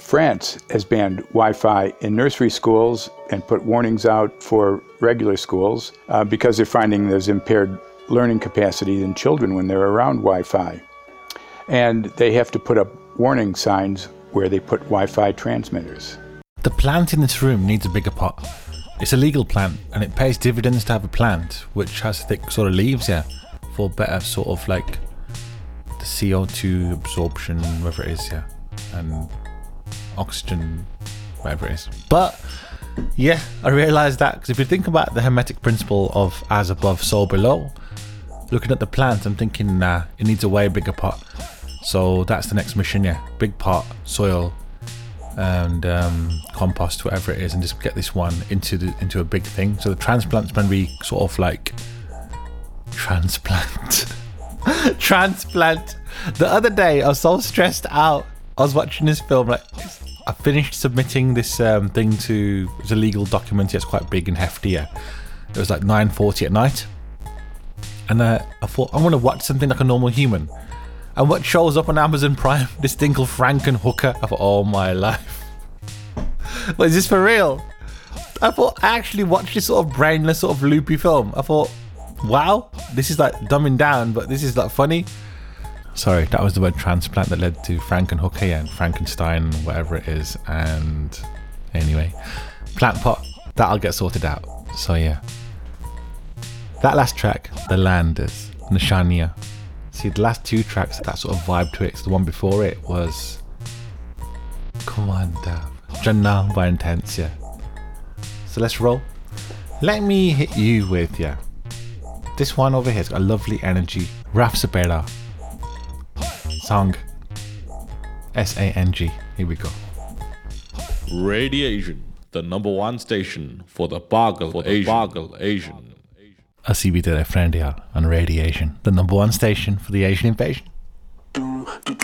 France has banned Wi-Fi in nursery schools and put warnings out for regular schools because they're finding there's impaired learning capacity in children when they're around Wi-Fi. And they have to put up warning signs where they put Wi-Fi transmitters. The plant in this room needs a bigger pot. It's a legal plant and it pays dividends to have a plant which has thick sort of leaves, for better sort of like the CO2 absorption, whatever it is, and oxygen, whatever it is. But I realised that because if you think about the Hermetic principle of as above, so below, looking at the plant, I'm thinking, it needs a way bigger pot. So that's the next mission, big pot, soil, and compost, whatever it is, and just get this one into a big thing. So the transplant's going to be sort of like transplant. The other day, I was so stressed out. I was watching this film, like I finished submitting this thing to, it's a legal document. It's quite big and hefty. It was like 9:40 at night, and I thought I want to watch something like a normal human. And what shows up on Amazon Prime? This thing called Frankenhooker. I thought, oh my life. But is this for real? I thought I actually watched this sort of brainless, sort of loopy film. I thought, wow, this is like dumbing down, but this is like funny. Sorry, that was the word transplant that led to Frankenhooker and Frankenstein, whatever it is. And anyway, plant pot, that'll get sorted out. So yeah. That last track, The Landers, Nishania. See, the last two tracks, that sort of vibe to it. So the one before it was, come on, Dav, Jannah by Intense, So let's roll. Let me hit you with, this one over here has got a lovely energy. Raf Sabera. Song. S-A-N-G. Here we go. Radiation, the #1 station for the Bargle Asian. I'll see we did a friend here on Radiation, the #1 station for the Asian invasion.